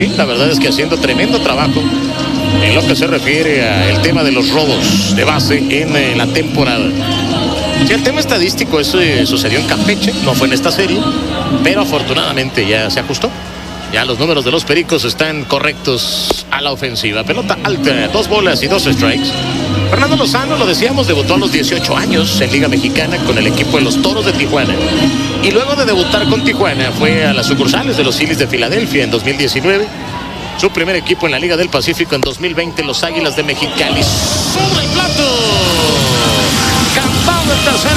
La verdad es que haciendo tremendo trabajo en lo que se refiere al tema de los robos de base en la temporada. Sí, el tema estadístico, eso sucedió en Campeche, no fue en esta serie, pero afortunadamente ya se ajustó. Ya los números de los Pericos están correctos a la ofensiva. Pelota alta, 2 bolas y 2 strikes. Fernando Lozano, lo decíamos, debutó a los 18 años en Liga Mexicana con el equipo de los Toros de Tijuana. Y luego de debutar con Tijuana fue a las sucursales de los Phillies de Filadelfia en 2019. Su primer equipo en la Liga del Pacífico en 2020, los Águilas de Mexicali. ¡Sobre el plato! Cantado el tercer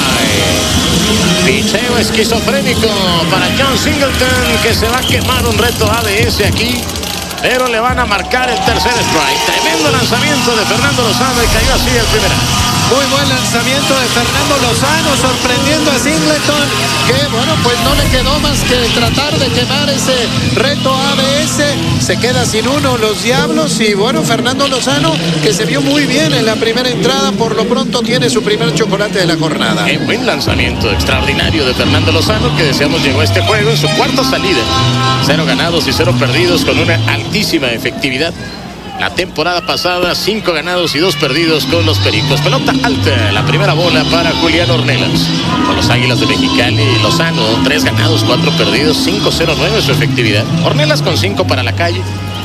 strike. Picheo esquizofrénico para John Singleton, que se va a quemar un reto ABS aquí. Pero le van a marcar el tercer strike. Tremendo lanzamiento de Fernando Lozano y cayó así el primero. Muy buen lanzamiento de Fernando Lozano, sorprendiendo a Singleton, que bueno, pues no le quedó más que tratar de quemar ese reto ABS. Se queda sin uno los Diablos y bueno, Fernando Lozano, que se vio muy bien en la primera entrada, por lo pronto tiene su primer chocolate de la jornada. Qué buen lanzamiento extraordinario de Fernando Lozano, que deseamos llegó a este juego en su cuarta salida. 0 ganados y 0 perdidos con una altísima efectividad. La temporada pasada, 5 ganados y 2 perdidos con los Pericos. Pelota alta, la primera bola para Julián Ornelas. Con los Águilas de Mexicali, Lozano, 3 ganados, 4 perdidos, 5.09 su efectividad. Ornelas con 5 para la calle.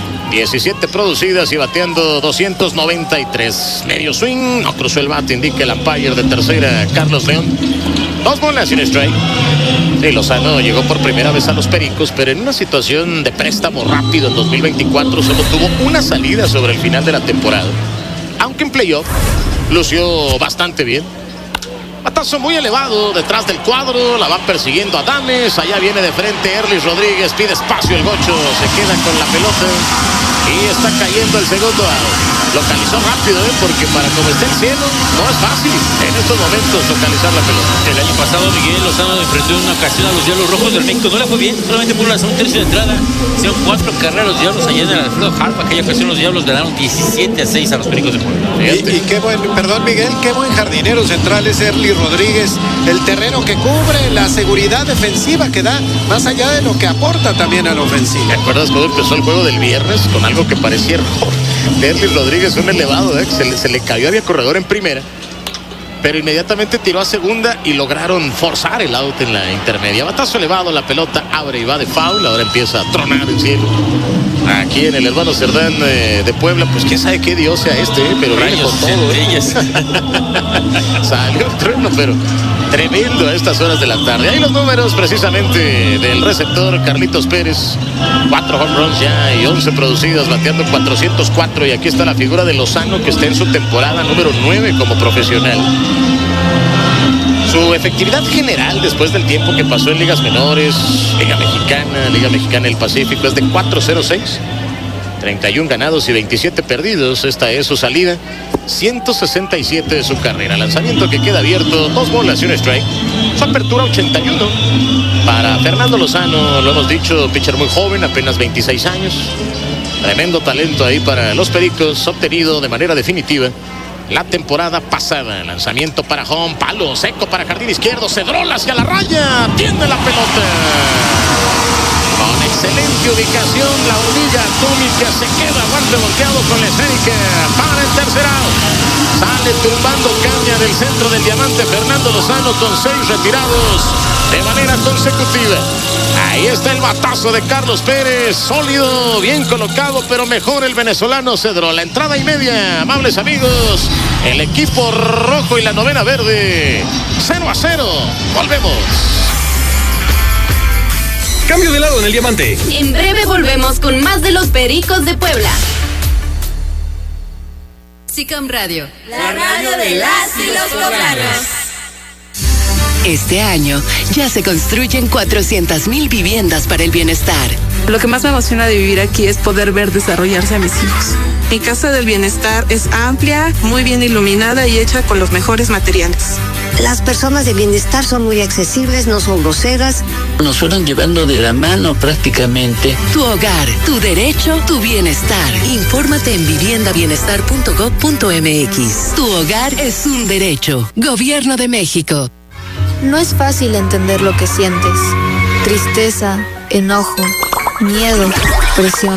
17 producidas y bateando 293. Medio swing, no cruzó el bate, indica el umpire de tercera, Carlos León. 2 bolas y un strike. Sí, Lozano llegó por primera vez a los Pericos, pero en una situación de préstamo rápido en 2024 solo tuvo una salida sobre el final de la temporada. Aunque en playoff lució bastante bien. Batazo muy elevado detrás del cuadro, la va persiguiendo Adames, allá viene de frente Erlis Rodríguez, pide espacio el Gocho, se queda con la pelota y está cayendo el segundo out. Localizó rápido, porque para como está el cielo, no es fácil en estos momentos localizar la pelota. El año pasado Miguel Lozano enfrentó en una ocasión a los Diablos Rojos del México, no le fue bien, solamente por un tercio de entrada, hicieron 4 carreras los Diablos allá en el Alfredo Harp. Aquella ocasión los Diablos ganaron 17-6 a los Pericos de Puebla. Y qué buen, perdón Miguel, qué buen jardinero central es Erlis Rodríguez, el terreno que cubre, la seguridad defensiva que da, más allá de lo que aporta también a la ofensiva. ¿Te acuerdas cuando empezó el juego del viernes con algo que parecía error de Erlis Rodríguez, un elevado, se le cayó, había corredor en primera, pero inmediatamente tiró a segunda y lograron forzar el out en la intermedia? Batazo elevado, la pelota abre y va de foul, ahora empieza a tronar el cielo. Aquí en el hermano Cerdán de Puebla, pues quién sabe qué dios sea este, pero viene con todo. Salió el trueno, pero tremendo a estas horas de la tarde. Ahí los números precisamente del receptor Carlitos Pérez. 4 home runs ya y 11 producidos, bateando 404. Y aquí está la figura de Lozano, que está en su temporada número 9 como profesional. Su efectividad general después del tiempo que pasó en ligas menores, Liga Mexicana del Pacífico, es de 4.06. 31 ganados y 27 perdidos. Esta es su salida. 167 de su carrera. Lanzamiento que queda abierto. 2 bolas y un strike. Su apertura 81. Para Fernando Lozano, lo hemos dicho, pitcher muy joven, apenas 26 años. Tremendo talento ahí para los Pericos, obtenido de manera definitiva la temporada pasada. Lanzamiento para home, palo seco para jardín izquierdo, Cedrol hacia la raya, tiene la pelota. Con excelente ubicación, la hornilla atómica se queda guante volteado con la esférica para el tercer out. Sale tumbando caña del centro del diamante Fernando Lozano con 6 retirados de manera consecutiva. Ahí está el batazo de Carlos Pérez, sólido, bien colocado, pero mejor el venezolano Cedrol. La entrada y media, amables amigos. El equipo rojo y la novena verde, 0-0. Volvemos. Cambio de lado en el diamante. En breve volvemos con más de los Pericos de Puebla. SICAM Radio, la radio de las y los poblanos. Este año ya se construyen 400,000 viviendas para el bienestar. Lo que más me emociona de vivir aquí es poder ver desarrollarse a mis hijos. Mi casa del bienestar es amplia, muy bien iluminada y hecha con los mejores materiales. Las personas de bienestar son muy accesibles, no son groseras. Nos fueron llevando de la mano prácticamente. Tu hogar, tu derecho, tu bienestar. Infórmate en viviendabienestar.gov.mx. Tu hogar es un derecho. Gobierno de México. No es fácil entender lo que sientes. Tristeza, enojo, miedo, presión.